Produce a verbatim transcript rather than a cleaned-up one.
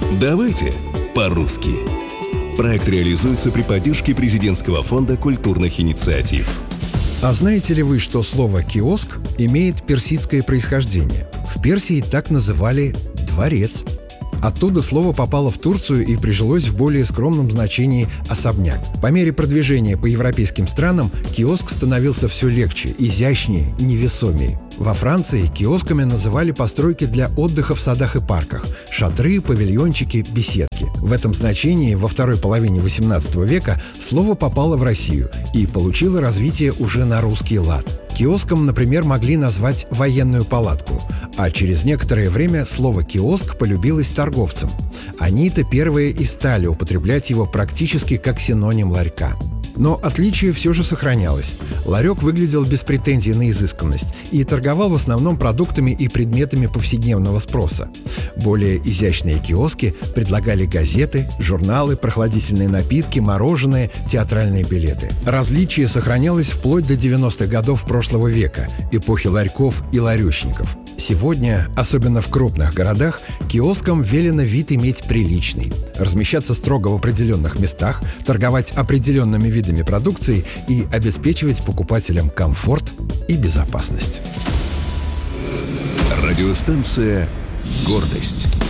Давайте по-русски. Проект реализуется при поддержке Президентского фонда культурных инициатив. А знаете ли вы, что слово «киоск» имеет персидское происхождение? В Персии так называли «дворец». Оттуда слово попало в Турцию и прижилось в более скромном значении «особняк». По мере продвижения по европейским странам киоск становился все легче, изящнее, невесомее. Во Франции киосками называли постройки для отдыха в садах и парках – шатры, павильончики, беседки. В этом значении во второй половине восемнадцатого века слово попало в Россию и получило развитие уже на русский лад. Киоском, например, могли назвать военную палатку, а через некоторое время слово «киоск» полюбилось торговцам. Они-то первые и стали употреблять его практически как синоним ларька. Но отличие все же сохранялось. Ларек выглядел без претензий на изысканность и торговал в основном продуктами и предметами повседневного спроса. Более изящные киоски предлагали газеты, журналы, прохладительные напитки, мороженое, театральные билеты. Различие сохранялось вплоть до девяностых годов прошлого века, эпохи ларьков и ларечников. Сегодня, особенно в крупных городах, киоскам велено вид иметь приличный, размещаться строго в определенных местах, торговать определенными видами продукции и обеспечивать покупателям комфорт и безопасность. Радиостанция «Гордость».